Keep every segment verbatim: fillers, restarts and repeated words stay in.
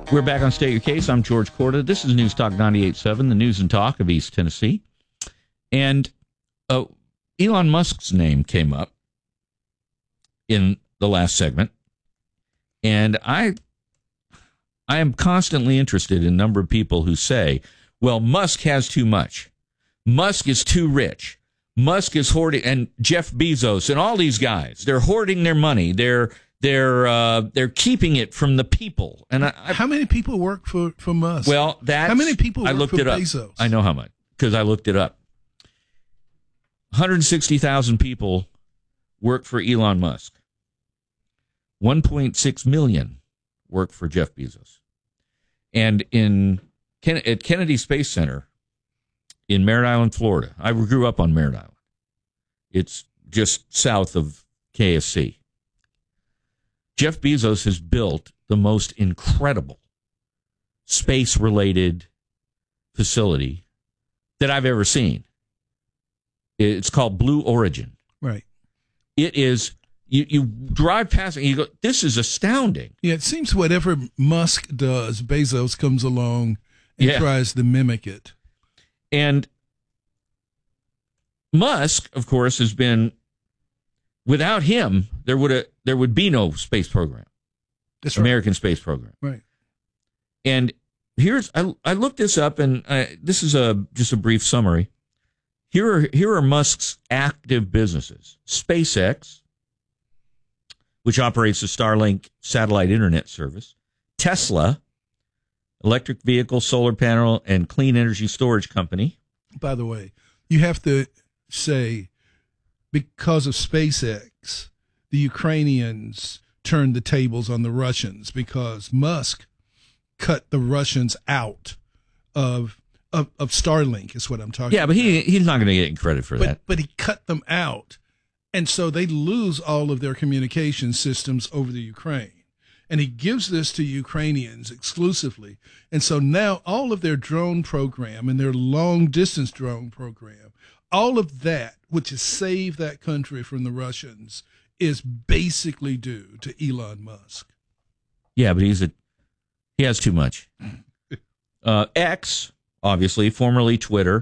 We're back on State Your Case. I'm George Corda. This is News Talk ninety-eight point seven, the news and talk of East Tennessee. And uh, Elon Musk's name came up in the last segment. And I, I am constantly interested in a number of people who say, well, Musk has too much. Musk is too rich. Musk is hoarding, and Jeff Bezos and all these guys, they're hoarding their money. They're They're uh, they're keeping it from the people. And I, I, how many people work for, for Musk? Well, that's, how many people work I looked for it up. Bezos? I know how much because I looked it up. one hundred sixty thousand people work for Elon Musk. one point six million work for Jeff Bezos. And in at Kennedy Space Center in Merritt Island, Florida, I grew up on Merritt Island. It's just south of K S C. Jeff Bezos has built the most incredible space-related facility that I've ever seen. It's called Blue Origin. Right. It is, you, you drive past it and you go, this is astounding. Yeah, it seems whatever Musk does, Bezos comes along and Yeah. tries to mimic it. And Musk, of course, has been, without him, there would have there would be no space program. That's right. American space program. Right. And here's I I looked this up, and I, this is a just a brief summary. Here are here are Musk's active businesses: SpaceX, which operates the Starlink satellite internet service; Tesla, electric vehicle, solar panel, and clean energy storage company. By the way, you have to say, because of SpaceX, the Ukrainians turned the tables on the Russians because Musk cut the Russians out of of, of Starlink, is what I'm talking Yeah, about. but he he's not going to get any credit for but, that. But he cut them out. And so they lose all of their communication systems over the Ukraine. And he gives this to Ukrainians exclusively. And so now all of their drone program and their long distance drone program, all of that, which has saved that country from the Russians, is basically due to Elon Musk. Yeah, but he's a he has too much. Uh, X, obviously, formerly Twitter,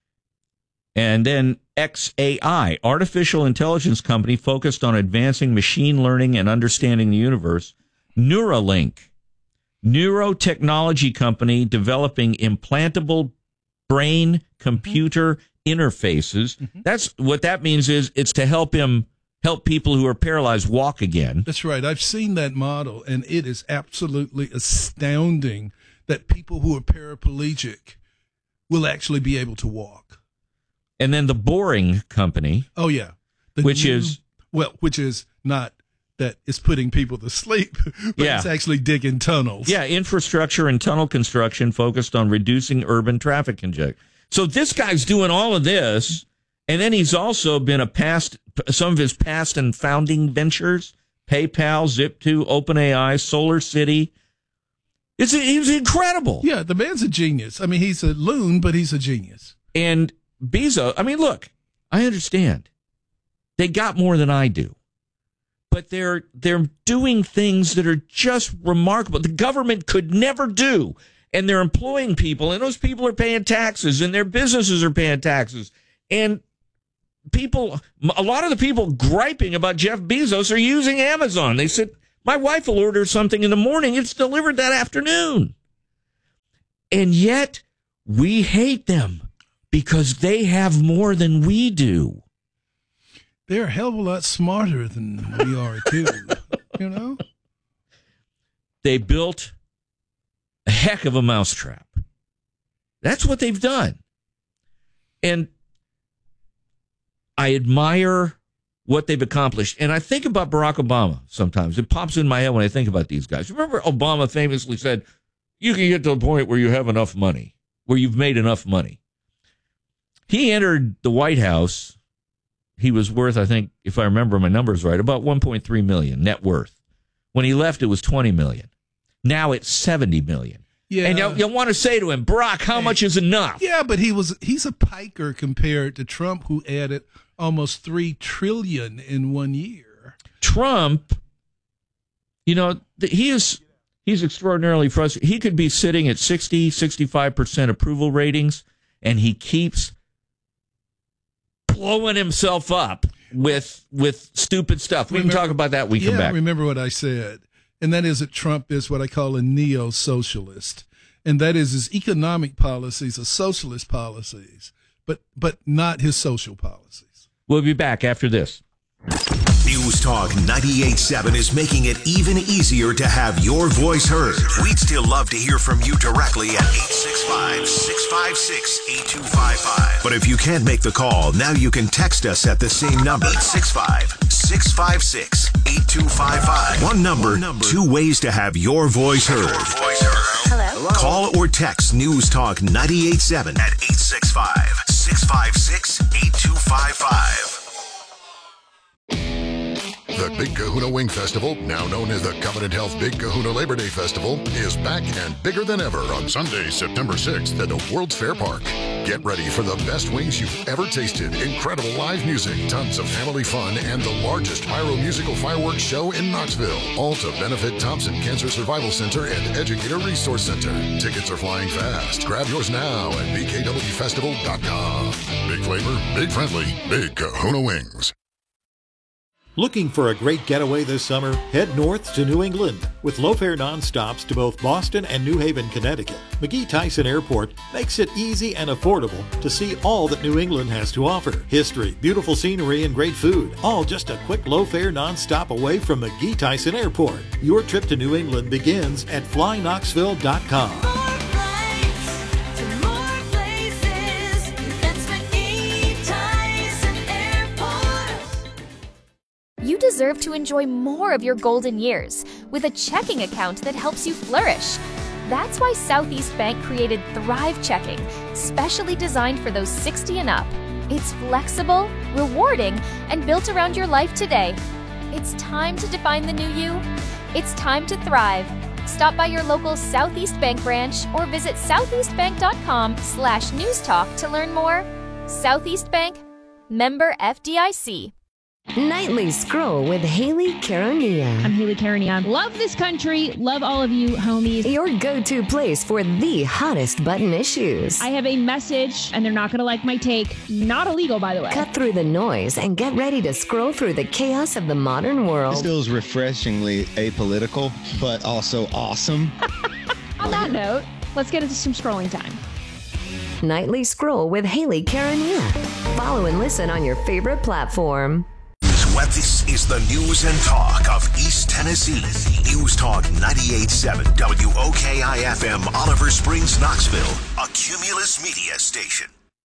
and then X A I, artificial intelligence company focused on advancing machine learning and understanding the universe. Neuralink, neurotechnology company developing implantable brain computer mm-hmm. interfaces. Mm-hmm. That's what that means is it's to help him help people who are paralyzed walk again. That's right. I've seen that model, and it is absolutely astounding that people who are paraplegic will actually be able to walk. And then the Boring Company. Oh, yeah. The which new, is... Well, which is not that it's putting people to sleep, but yeah. it's actually digging tunnels. Yeah, infrastructure and tunnel construction focused on reducing urban traffic congestion. So this guy's doing all of this, and then he's also been a past, some of his past and founding ventures, PayPal, Zip two, OpenAI, Solar City. It's he's incredible. Yeah, the man's a genius. I mean, he's a loon, but he's a genius. And Bezos, I mean, look, I understand. They got more than I do. But they're they're doing things that are just remarkable. The government could never do. And they're employing people, and those people are paying taxes, and their businesses are paying taxes. And people, a lot of the people griping about Jeff Bezos are using Amazon. They said, my wife will order something in the morning. It's delivered that afternoon. And yet we hate them because they have more than we do. They're a hell of a lot smarter than we are, too. You know? They built a heck of a mousetrap. That's what they've done. And I admire what they've accomplished. And I think about Barack Obama sometimes. It pops in my head when I think about these guys. Remember Obama famously said, you can get to a point where you have enough money, where you've made enough money. He entered the White House. He was worth, I think, if I remember my numbers right, about one point three million dollars net worth. When he left, it was twenty million dollars. Now it's seventy million dollars. Yeah. And you'll, you'll want to say to him, Barack, how hey, much is enough? Yeah, but he was he's a piker compared to Trump, who added almost three trillion dollars in one year. Trump, you know, he is He's extraordinarily frustrated. He could be sitting at sixty, sixty-five percent approval ratings, and he keeps blowing himself up with with stupid stuff. We remember, can talk about that when we yeah, come back. Remember what I said, and that is that Trump is what I call a neo-socialist, and that is his economic policies are socialist policies, but but not his social policies. We'll be back after this. News Talk ninety-eight point seven is making it even easier to have your voice heard. We'd still love to hear from you directly at eight six five, six five six, eight two five five. But if you can't make the call, now you can text us at the same number, eight six five, six five six, eight two five five. One number, One number, two ways to have your voice heard. Your voice heard. Hello? Call or text News Talk ninety-eight point seven at eight six five, six five six, eight two five five. The Big Kahuna Wing Festival, now known as the Covenant Health Big Kahuna Labor Day Festival, is back and bigger than ever on Sunday, September sixth at the World's Fair Park. Get ready for the best wings you've ever tasted, incredible live music, tons of family fun, and the largest pyro-musical fireworks show in Knoxville, all to benefit Thompson Cancer Survival Center and Educator Resource Center. Tickets are flying fast. Grab yours now at b k w festival dot com. Big flavor, big friendly, Big Kahuna Wings. Looking for a great getaway this summer? Head north to New England. With low-fare nonstops to both Boston and New Haven, Connecticut, McGee-Tyson Airport makes it easy and affordable to see all that New England has to offer. History, beautiful scenery, and great food, all just a quick low-fare nonstop away from McGee-Tyson Airport. Your trip to New England begins at fly knoxville dot com. You deserve to enjoy more of your golden years with a checking account that helps you flourish. That's why Southeast Bank created Thrive Checking, specially designed for those sixty and up. It's flexible, rewarding, and built around your life today. It's time to define the new you. It's time to thrive. Stop by your local Southeast Bank branch or visit southeastbank.com slash newstalk to learn more. Southeast Bank, member F D I C. Nightly Scroll with Haley Caronia. I'm Haley Caronia. Love this country. Love all of you, homies. Your go-to place for the hottest button issues. I have a message, and they're not going to like my take. Not illegal, by the way. Cut through the noise and get ready to scroll through the chaos of the modern world. This feels refreshingly apolitical, but also awesome. On that note, let's get into some scrolling time. Nightly Scroll with Haley Caronia. Follow and listen on your favorite platform. This is the news and talk of East Tennessee. News Talk ninety-eight point seven W O K I F M, Oliver Springs, Knoxville, a Cumulus Media station.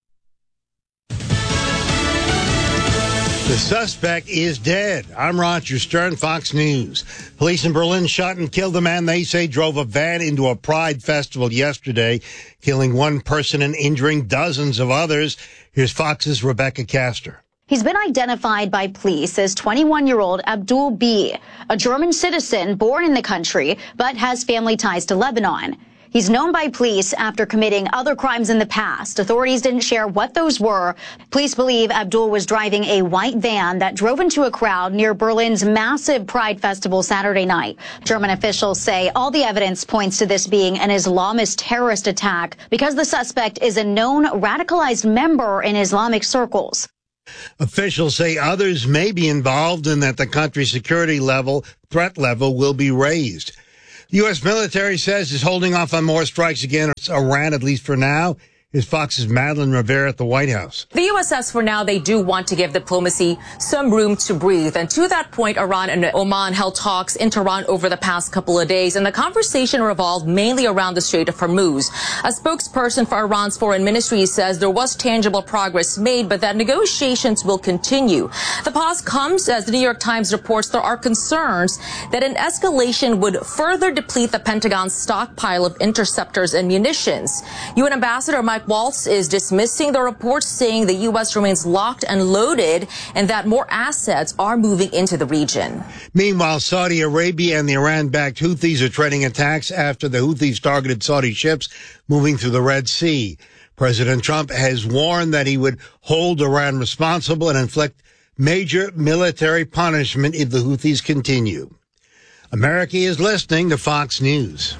The suspect is dead. I'm Roger Stern, Fox News. Police in Berlin shot and killed a man they say drove a van into a Pride festival yesterday, killing one person and injuring dozens of others. Here's Fox's Rebecca Castor. He's been identified by police as twenty-one-year-old Abdul B, a German citizen born in the country, but has family ties to Lebanon. He's known by police after committing other crimes in the past. Authorities didn't share what those were. Police believe Abdul was driving a white van that drove into a crowd near Berlin's massive Pride Festival Saturday night. German officials say all the evidence points to this being an Islamist terrorist attack because the suspect is a known radicalized member in Islamic circles. Officials say others may be involved and that the country's security level, threat level, will be raised. The U S military says it's holding off on more strikes against Iran, at least for now. Here's Fox's Madeline Rivera at the White House. The U S says for now they do want to give diplomacy some room to breathe. And to that point, Iran and Oman held talks in Tehran over the past couple of days. And the conversation revolved mainly around the Strait of Hormuz. A spokesperson for Iran's foreign ministry says there was tangible progress made, but that negotiations will continue. The pause comes as the New York Times reports there are concerns that an escalation would further deplete the Pentagon's stockpile of interceptors and munitions. U N Ambassador Mike Waltz is dismissing the reports, saying the U S remains locked and loaded and that more assets are moving into the region. Meanwhile, Saudi Arabia and the Iran-backed Houthis are treading attacks after the Houthis targeted Saudi ships moving through the Red Sea. President Trump has warned that he would hold Iran responsible and inflict major military punishment if the Houthis continue. America is listening to Fox News.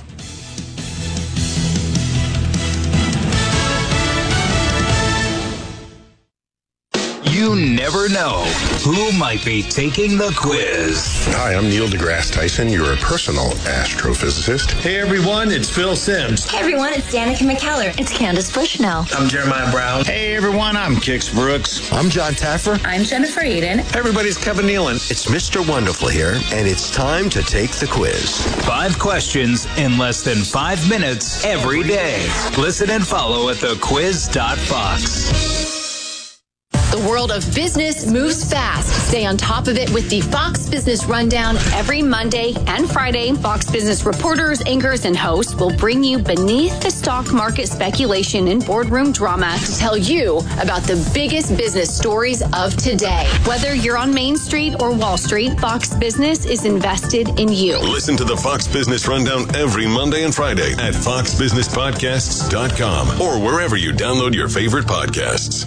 You never know who might be taking the quiz. Hi, I'm Neil deGrasse Tyson, your personal astrophysicist. Hey everyone, it's Phil Simms. Hey everyone, it's Danica McKellar. It's Candace Bushnell. I'm Jeremiah Brown. Hey everyone, I'm Kix Brooks. I'm John Taffer. I'm Jennifer Eden. Hey everybody's Kevin Nealon. It's Mister Wonderful here, and it's time to take the quiz. Five questions in less than five minutes every day. Listen and follow at the quiz dot fox. The world of business moves fast. Stay on top of it with the Fox Business Rundown every Monday and Friday. Fox Business reporters, anchors, and hosts will bring you beneath the stock market speculation and boardroom drama to tell you about the biggest business stories of today. Whether you're on Main Street or Wall Street, Fox Business is invested in you. Listen to the Fox Business Rundown every Monday and Friday at fox business podcasts dot com or wherever you download your favorite podcasts.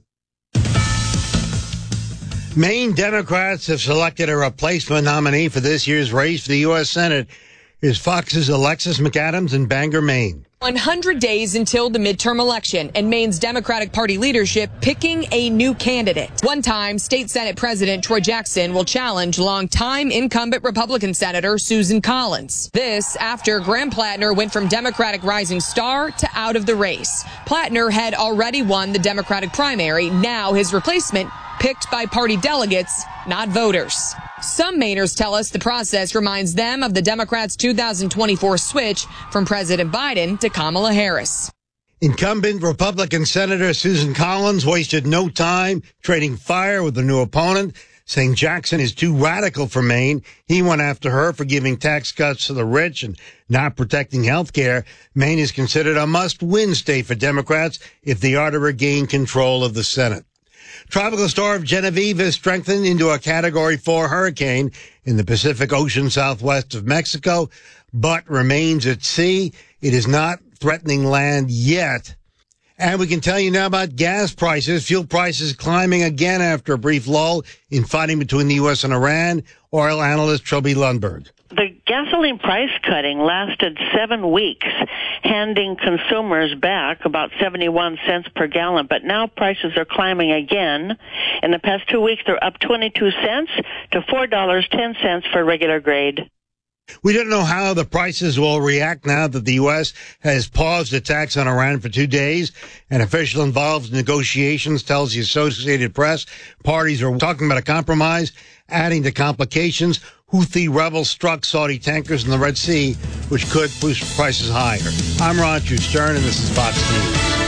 Maine Democrats have selected a replacement nominee for this year's race for the U S Senate. Here's Fox's Alexis McAdams in Bangor, Maine. one hundred days until the midterm election and Maine's Democratic Party leadership picking a new candidate. One-time State Senate President Troy Jackson will challenge longtime incumbent Republican Senator Susan Collins. This after Graham Plattner went from Democratic rising star to out of the race. Plattner had already won the Democratic primary. Now his replacement picked by party delegates, not voters. Some Mainers tell us the process reminds them of the Democrats' two thousand twenty-four switch from President Biden to Kamala Harris. Incumbent Republican Senator Susan Collins wasted no time trading fire with a new opponent, saying Jackson is too radical for Maine. He went after her for giving tax cuts to the rich and not protecting health care. Maine is considered a must-win state for Democrats if they are to regain control of the Senate. Tropical storm Genevieve has strengthened into a Category four hurricane in the Pacific Ocean southwest of Mexico, but remains at sea. It is not threatening land yet. And we can tell you now about gas prices. Fuel prices climbing again after a brief lull in fighting between the U S and Iran. Oil analyst Trilby Lundberg. The gasoline price cutting lasted seven weeks, handing consumers back about seventy-one cents per gallon. But now prices are climbing again. In the past two weeks, they're up twenty-two cents to four dollars and ten cents for regular grade. We don't know how the prices will react now that the U S has paused attacks on Iran for two days. An official involved in negotiations tells the Associated Press parties are talking about a compromise, adding to complications. Houthi rebels struck Saudi tankers in the Red Sea, which could push prices higher. I'm Roger Stern, and this is Fox News.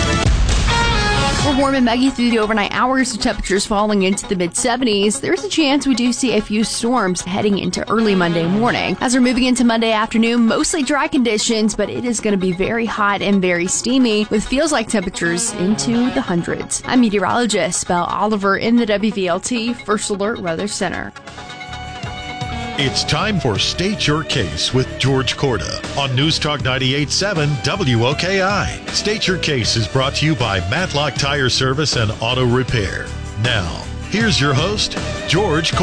We're warm and muggy through the overnight hours, with temperatures falling into the mid seventies. There's a chance we do see a few storms heading into early Monday morning. As we're moving into Monday afternoon, mostly dry conditions, but it is going to be very hot and very steamy, with feels like temperatures into the hundreds. I'm meteorologist Belle Oliver in the W V L T First Alert Weather Center. It's time for State Your Case with George Corda on News Talk ninety-eight point seven W O K I. State Your Case is brought to you by Matlock Tire Service and Auto Repair. Now, here's your host, George Corda.